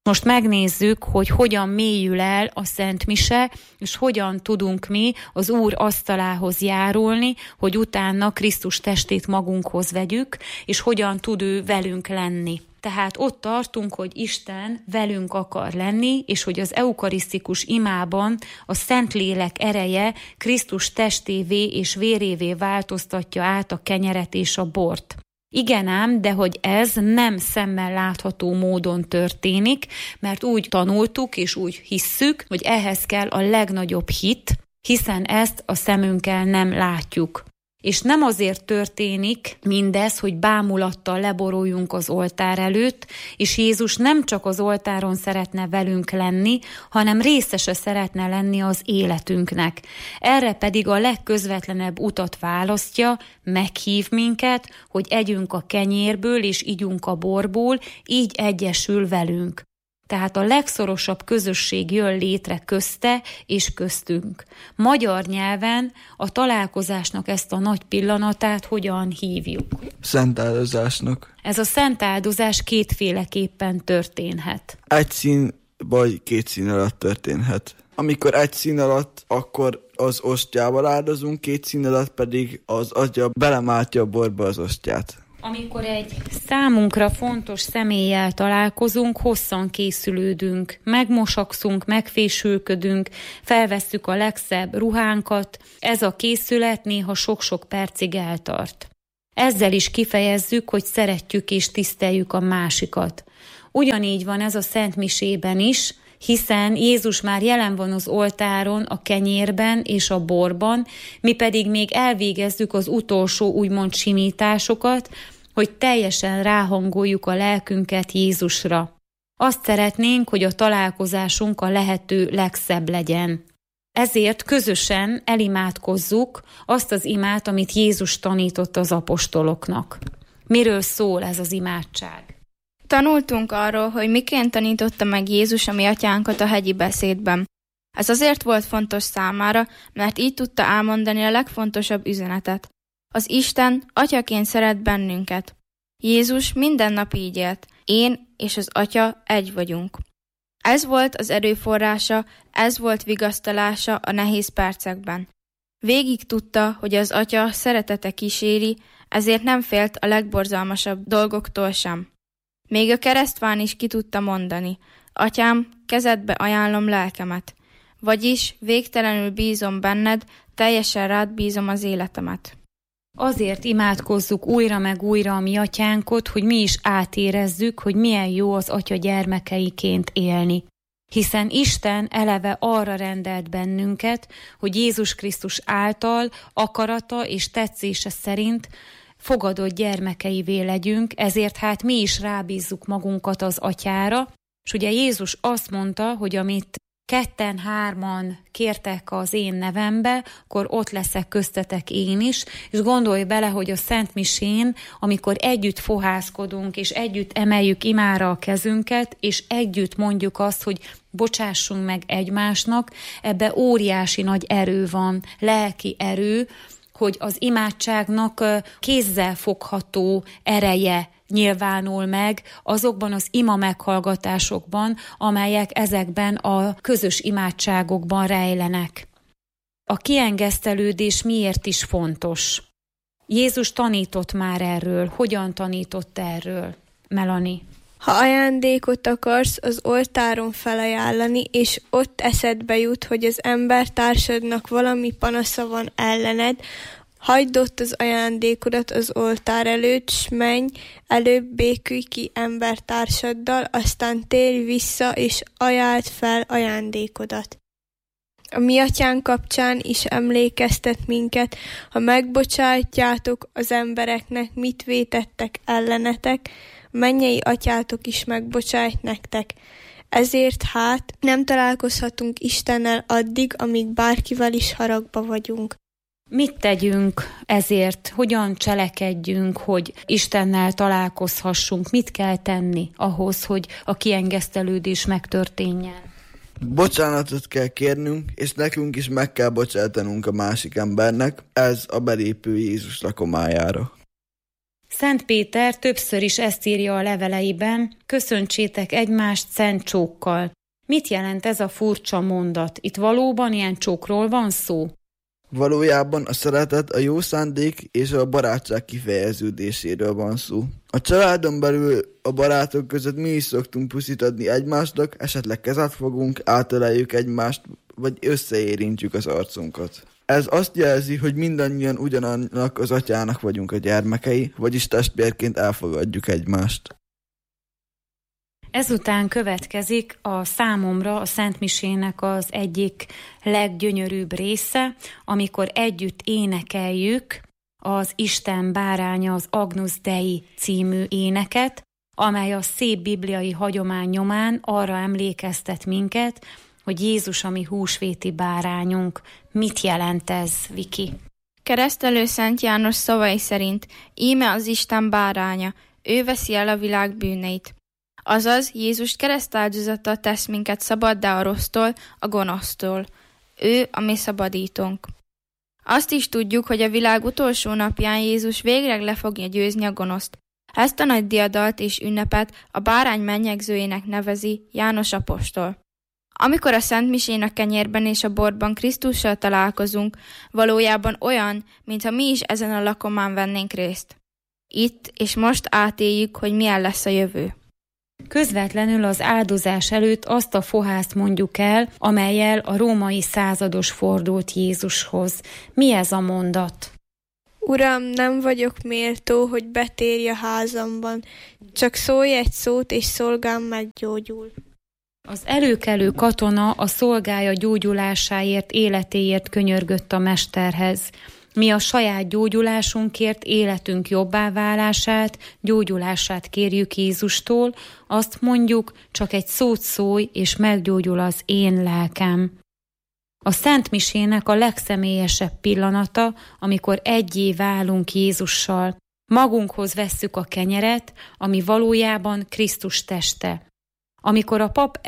Most megnézzük, hogy hogyan mélyül el a Szent Mise, és hogyan tudunk mi az Úr asztalához járulni, hogy utána Krisztus testét magunkhoz vegyük, és hogyan tud ő velünk lenni. Tehát ott tartunk, hogy Isten velünk akar lenni, és hogy az eukarisztikus imában a Szentlélek ereje Krisztus testévé és vérévé változtatja át a kenyeret és a bort. Igen ám, de hogy ez nem szemmel látható módon történik, mert úgy tanultuk és úgy hisszük, hogy ehhez kell a legnagyobb hit, hiszen ezt a szemünkkel nem látjuk. És nem azért történik mindez, hogy bámulattal leboruljunk az oltár előtt, és Jézus nem csak az oltáron szeretne velünk lenni, hanem részese szeretne lenni az életünknek. Erre pedig a legközvetlenebb utat választja, meghív minket, hogy együnk a kenyérből és igyunk a borból, így egyesül velünk. Tehát a legszorosabb közösség jön létre közte és köztünk. Magyar nyelven a találkozásnak ezt a nagy pillanatát hogyan hívjuk? Szentáldozásnak. Ez a szentáldozás kétféleképpen történhet. Egy szín vagy két szín alatt történhet. Amikor egy szín alatt, akkor az osztyával áldozunk, két szín alatt pedig az atya belemáltja a borba az osztyát. Amikor egy számunkra fontos személlyel találkozunk, hosszan készülődünk, megmosakszunk, megfésülködünk, felvesszük a legszebb ruhánkat, ez a készület néha sok-sok percig eltart. Ezzel is kifejezzük, hogy szeretjük és tiszteljük a másikat. Ugyanígy van ez a Szent Misében is, hiszen Jézus már jelen van az oltáron, a kenyérben és a borban, mi pedig még elvégezzük az utolsó úgymond simításokat, hogy teljesen ráhangoljuk a lelkünket Jézusra. Azt szeretnénk, hogy a találkozásunk a lehető legszebb legyen. Ezért közösen elimádkozzuk azt az imát, amit Jézus tanított az apostoloknak. Miről szól ez az imádság? Tanultunk arról, hogy miként tanította meg Jézus a mi atyánkat a hegyi beszédben. Ez azért volt fontos számára, mert így tudta elmondani a legfontosabb üzenetet. Az Isten atyaként szeret bennünket. Jézus minden nap így élt. Én és az Atya egy vagyunk. Ez volt az erőforrása, ez volt vigasztalása a nehéz percekben. Végig tudta, hogy az Atya szeretete kíséri, ezért nem félt a legborzalmasabb dolgoktól sem. Még a keresztván is ki tudta mondani: Atyám, kezedbe ajánlom lelkemet. Vagyis végtelenül bízom benned, teljesen rád bízom az életemet. Azért imádkozzuk újra meg újra a mi atyánkot, hogy mi is átérezzük, hogy milyen jó az atya gyermekeiként élni. Hiszen Isten eleve arra rendelt bennünket, hogy Jézus Krisztus által akarata és tetszése szerint fogadott gyermekeivé legyünk, ezért hát mi is rábízzuk magunkat az atyára, és ugye Jézus azt mondta, hogy amit 2-3 kértek az én nevembe, akkor ott leszek köztetek én is, és gondolj bele, hogy a Szent Misén, amikor együtt fohászkodunk, és együtt emeljük imára a kezünket, és együtt mondjuk azt, hogy bocsássunk meg egymásnak, ebbe óriási nagy erő van, lelki erő, hogy az imádságnak kézzel fogható ereje nyilvánul meg azokban az ima meghallgatásokban, amelyek ezekben a közös imádságokban rejlenek. A kiengesztelődés miért is fontos? Jézus tanított már erről. Hogyan tanított erről, Melanie? Ha ajándékot akarsz az oltáron felajánlani, és ott eszedbe jut, hogy az embertársadnak valami panasza van ellened, hagyd ott az ajándékodat az oltár előtt, s menj, előbb békülj ki embertársaddal, aztán térj vissza, és ajáld fel ajándékodat. A mi atyánk kapcsán is emlékeztet minket, ha megbocsátjátok az embereknek, mit vétettek ellenetek, mennyei atyátok is megbocsájt nektek. Ezért hát nem találkozhatunk Istennel addig, amíg bárkivel is haragba vagyunk. Mit tegyünk ezért? Hogyan cselekedjünk, hogy Istennel találkozhassunk? Mit kell tenni ahhoz, hogy a kiengesztelődés megtörténjen? Bocsánatot kell kérnünk, és nekünk is meg kell bocsátanunk a másik embernek, ez a belépő Jézus lakomájára. Szent Péter többször is ezt írja a leveleiben, köszöntsétek egymást szent csókkal. Mit jelent ez a furcsa mondat? Itt valóban ilyen csókról van szó? Valójában a szeretet, a jó szándék és a barátság kifejeződéséről van szó. A családon belül a barátok között mi is szoktunk puszit adni egymásnak, esetleg kezet fogunk, átöleljük egymást, vagy összeérintjük az arcunkat. Ez azt jelzi, hogy mindannyian ugyanannak az atyának vagyunk a gyermekei, vagyis testvérként elfogadjuk egymást. Ezután következik a számomra a Szentmisének az egyik leggyönyörűbb része, amikor együtt énekeljük az Isten báránya, az Agnus Dei című éneket, amely a szép bibliai hagyomány nyomán arra emlékeztet minket, hogy Jézus a mi húsvéti bárányunk. Mit jelent ez, Viki? Keresztelő Szent János szavai szerint íme az Isten báránya, ő veszi el a világ bűneit. Azaz, Jézus keresztáldozattal tesz minket szabaddá a rossztól, a gonosztól. Ő a mi szabadítónk. Azt is tudjuk, hogy a világ utolsó napján Jézus végleg le fogja győzni a gonoszt. Ezt a nagy diadalt és ünnepet a bárány mennyegzőjének nevezi János apostol. Amikor a Szentmisén a kenyérben és a borban Krisztussal találkozunk, valójában olyan, mintha mi is ezen a lakomán vennénk részt. Itt és most átéljük, hogy milyen lesz a jövő. Közvetlenül az áldozás előtt azt a fohászt mondjuk el, amellyel a római százados fordult Jézushoz. Mi ez a mondat? Uram, nem vagyok méltó, hogy betérj a házamban, csak szólj egy szót, és szolgám meggyógyul. Az előkelő katona a szolgája gyógyulásáért, életéért könyörgött a mesterhez. Mi a saját gyógyulásunkért, életünk jobbá válását, gyógyulását kérjük Jézustól, azt mondjuk, csak egy szót szólj, és meggyógyul az én lelkem. A Szentmisének a legszemélyesebb pillanata, amikor egyé válunk Jézussal. Magunkhoz vesszük a kenyeret, ami valójában Krisztus teste. Amikor a pap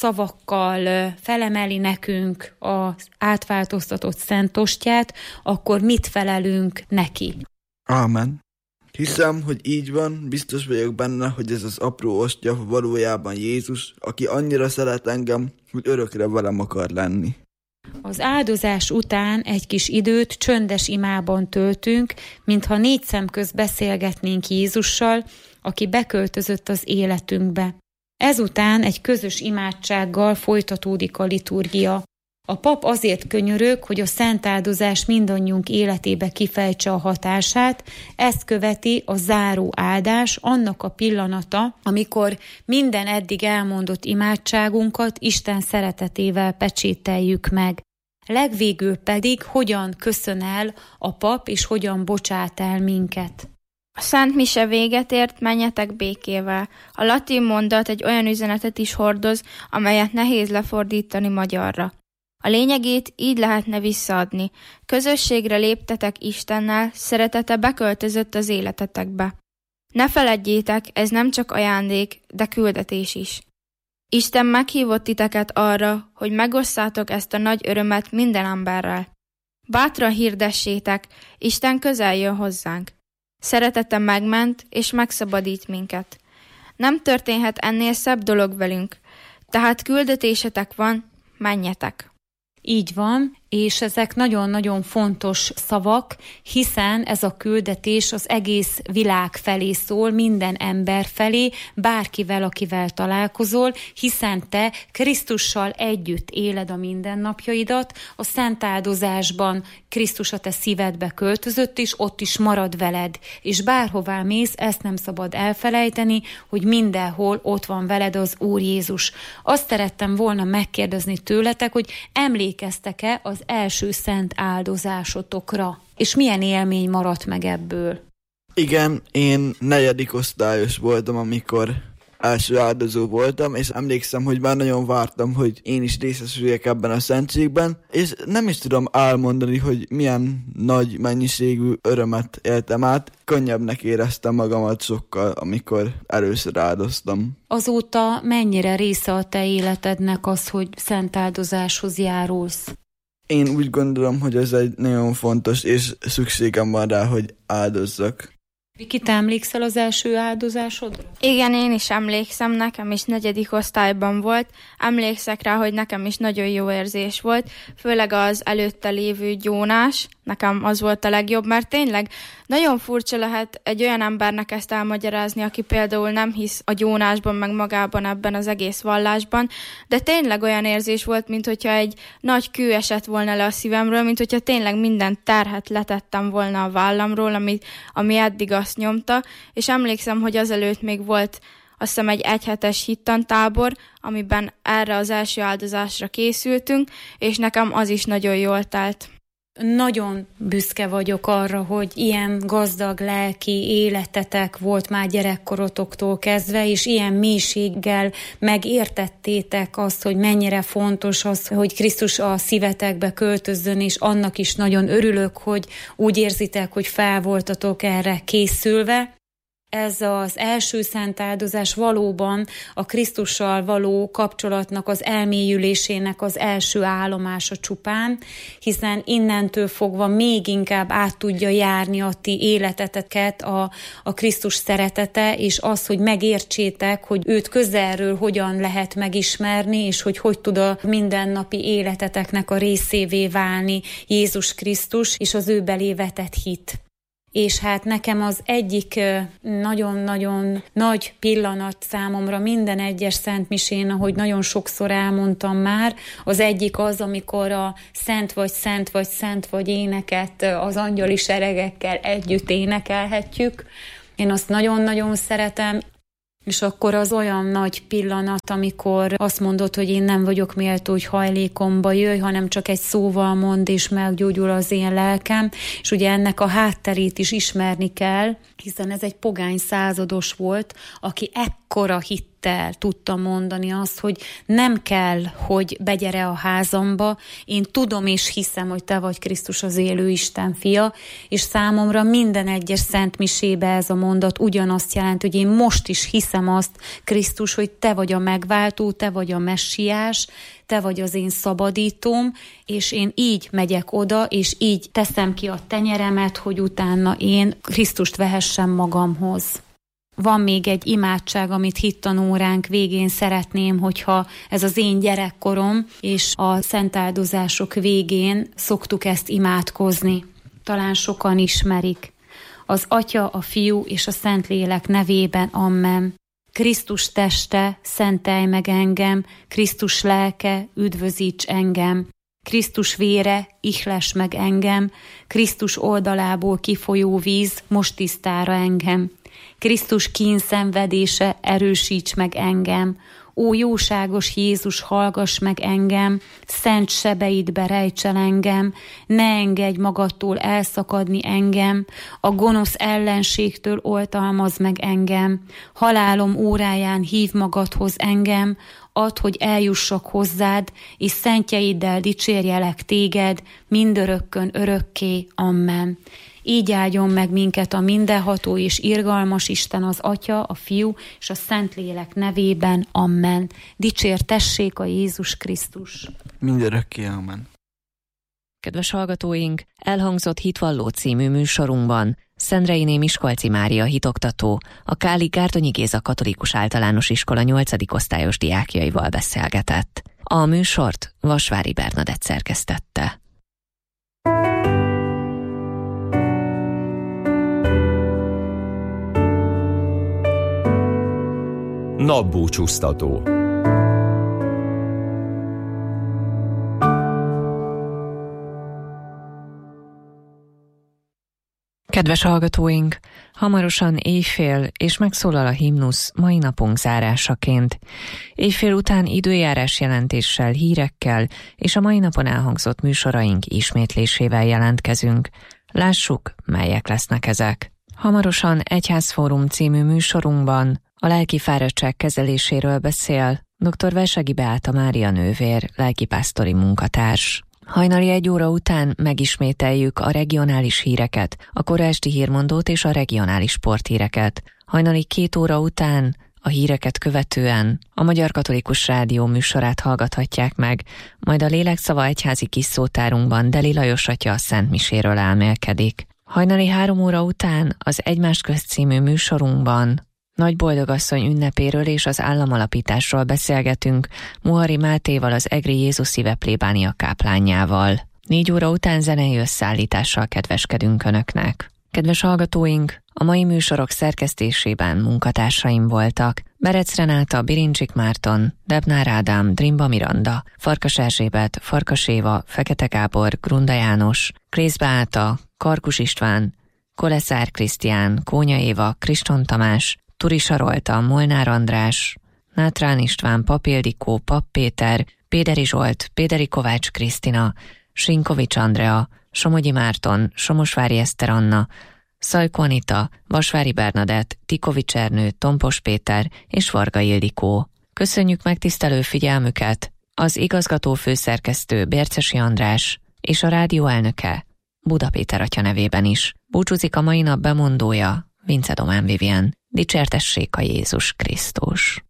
szavakkal felemeli nekünk az átváltoztatott szent ostját, akkor mit felelünk neki? Ámen. Hiszem, hogy így van, biztos vagyok benne, hogy ez az apró ostya valójában Jézus, aki annyira szeret engem, hogy örökre velem akar lenni. Az áldozás után egy kis időt csöndes imában töltünk, mintha négy szem közt beszélgetnénk Jézussal, aki beköltözött az életünkbe. Ezután egy közös imádsággal folytatódik a liturgia. A pap azért könyörög, hogy a szent áldozás mindannyiunk életébe kifejtse a hatását, ezt követi a záró áldás, annak a pillanata, amikor minden eddig elmondott imádságunkat Isten szeretetével pecsételjük meg. Legvégül pedig hogyan köszön el a pap, és hogyan bocsát el minket. A Szent Mise véget ért, menjetek békével. A latin mondat egy olyan üzenetet is hordoz, amelyet nehéz lefordítani magyarra. A lényegét így lehetne visszaadni. Közösségre léptetek Istennel, szeretete beköltözött az életetekbe. Ne feledjétek, ez nem csak ajándék, de küldetés is. Isten meghívott titeket arra, hogy megosszátok ezt a nagy örömet minden emberrel. Bátran hirdessétek, Isten közel jön hozzánk. Szeretete megment és megszabadít minket. Nem történhet ennél szebb dolog velünk, tehát küldetésetek van, menjetek. Így van, és ezek nagyon-nagyon fontos szavak, hiszen ez a küldetés az egész világ felé szól, minden ember felé, bárkivel, akivel találkozol, hiszen te Krisztussal együtt éled a mindennapjaidat, a szent áldozásban Krisztus a te szívedbe költözött, és ott is marad veled, és bárhová mész, ezt nem szabad elfelejteni, hogy mindenhol ott van veled az Úr Jézus. Azt szerettem volna megkérdezni tőletek, hogy emlékeztek-e az első szent áldozásotokra, és milyen élmény maradt meg ebből? Igen, én 4. osztályos voltam, amikor első áldozó voltam, és emlékszem, hogy már nagyon vártam, hogy én is részesüljek ebben a szentségben, és nem is tudom elmondani, hogy milyen nagy mennyiségű örömet éltem át. Könnyebbnek éreztem magamat sokkal, amikor először áldoztam. Azóta mennyire része a te életednek az, hogy szent áldozáshoz járulsz? Én úgy gondolom, hogy ez egy nagyon fontos, és szükségem van rá, hogy áldozzak. Viki, te emlékszel az első áldozásodra? Igen, én is emlékszem, nekem is 4. osztályban volt. Emlékszek rá, hogy nekem is nagyon jó érzés volt, főleg az előtte lévő gyónás. Nekem az volt a legjobb, mert tényleg nagyon furcsa lehet egy olyan embernek ezt elmagyarázni, aki például nem hisz a gyónásban, meg magában ebben az egész vallásban, de tényleg olyan érzés volt, mint hogyha egy nagy kő esett volna le a szívemről, mint hogyha tényleg minden terhet letettem volna a vállamról, ami eddig azt nyomta, és emlékszem, hogy azelőtt még volt azt hiszem egy egyhetes hittantábor, amiben erre az első áldozásra készültünk, és nekem az is nagyon jól telt. Nagyon büszke vagyok arra, hogy ilyen gazdag lelki életetek volt már gyerekkorotoktól kezdve, és ilyen mélységgel megértettétek azt, hogy mennyire fontos az, hogy Krisztus a szívetekbe költözzön, és annak is nagyon örülök, hogy úgy érzitek, hogy fel voltatok erre készülve. Ez az első szent áldozás valóban a Krisztussal való kapcsolatnak az elmélyülésének az első állomása csupán, hiszen innentől fogva még inkább át tudja járni a ti életeteket a Krisztus szeretete, és az, hogy megértsétek, hogy őt közelről hogyan lehet megismerni, és hogy tud a mindennapi életeteknek a részévé válni Jézus Krisztus, és az ő belé vetett hit. És hát nekem az egyik nagyon-nagyon nagy pillanat számomra minden egyes szentmisén, ahogy nagyon sokszor elmondtam már, az egyik az, amikor a Szent vagy, Szent vagy, Szent vagy éneket az angyali seregekkel együtt énekelhetjük. Én azt nagyon-nagyon szeretem. És akkor az olyan nagy pillanat, amikor azt mondod, hogy én nem vagyok méltó, hogy hajlékomba jöjj, hanem csak egy szóval mond, és meggyógyul az én lelkem. És ugye ennek a hátterét is ismerni kell, hiszen ez egy pogány százados volt, aki ekkora hittel tudta mondani azt, hogy nem kell, hogy begyere a házamba, én tudom és hiszem, hogy te vagy Krisztus az élő Isten fia, és számomra minden egyes szentmisébe ez a mondat ugyanazt jelent, hogy én most is hiszem azt, Krisztus, hogy te vagy a megváltó, te vagy a messiás, te vagy az én szabadítóm, és én így megyek oda, és így teszem ki a tenyeremet, hogy utána én Krisztust vehessem magamhoz. Van még egy imádság, amit hittanóránk végén szeretném, hogyha ez az én gyerekkorom, és a szentáldozások végén szoktuk ezt imádkozni. Talán sokan ismerik. Az Atya, a Fiú és a Szentlélek nevében, amen. Krisztus teste, szentelj meg engem, Krisztus lelke, üdvözíts engem. Krisztus vére, ihless meg engem, Krisztus oldalából kifolyó víz, most tisztára engem. Krisztus kínszenvedése, erősíts meg engem. Ó jóságos Jézus, hallgass meg engem, szent sebeidbe rejts el engem, ne engedj magadtól elszakadni engem, a gonosz ellenségtől oltalmazd meg engem, halálom óráján hív magadhoz engem, add, hogy eljussak hozzád, és szentjeiddel dicsérjelek téged, mindörökkön örökké, amen. Így áldjon meg minket a mindenható és irgalmas Isten, az Atya, a Fiú és a Szentlélek nevében, amen. Dicsértessék a Jézus Krisztus. Mindörökké, amen. Kedves hallgatóink, elhangzott Hitvalló című műsorunkban Szendreiné Miskolci Mária hitoktató, a Káli Gárdonyi Géza Katolikus Általános Iskola 8. osztályos diákjaival beszélgetett. A műsort Vasvári Bernadett szerkesztette. Napbúcsúztató. Kedves hallgatóink, hamarosan éjfél, és megszólal a himnusz mai napunk zárásaként. Éjfél után időjárás jelentéssel, hírekkel és a mai napon elhangzott műsoraink ismétlésével jelentkezünk. Lássuk, melyek lesznek ezek. Hamarosan Egyházfórum című műsorunkban a lelki fáradtság kezeléséről beszél dr. Versegi Beáta Mária nővér, lelkipásztori munkatárs. Hajnali 1 óra után megismételjük a regionális híreket, a kora esti hírmondót és a regionális sporthíreket. Hajnali 2 óra után a híreket követően a Magyar Katolikus Rádió műsorát hallgathatják meg, majd a Lélekszava egyházi kisszótárunkban Deli Lajos atya a Szent Miséről elmélkedik. Hajnali 3 óra után az Egymás közt című műsorunkban Nagy Boldogasszony ünnepéről és az államalapításról beszélgetünk Muhari Mátéval, az Egri Jézus Szíve plébánia káplánjával. 4 óra után zenei összeállítással kedveskedünk Önöknek. Kedves hallgatóink, a mai műsorok szerkesztésében munkatársaim voltak: Berec Renáta, Birincsik Márton, Debnár Ádám, Drimba Miranda, Farkas Erzsébet, Farkas Éva, Fekete Gábor, Grunda János, Krész Beáta, Karkus István, Koleszár Krisztián, Kónya Éva, Kriston Tamás, Turi Sarolta, Molnár András, Nátrán István, Pap Ildikó, Pap Péter, Péderi Zsolt, Péderi Kovács Krisztina, Sinkovics Andrea, Somogyi Márton, Somosvári Eszter Anna, Szajko Anita, Vasvári Bernadett, Tikovics Ernő, Tompos Péter és Varga Ildikó. Köszönjük megtisztelő figyelmüket! Az igazgató főszerkesztő Bércesi András és a rádió elnöke Buda Péter atya nevében is. Búcsúzik a mai nap bemondója, Vince Domán Vivien. Dicsértessék a Jézus Krisztus!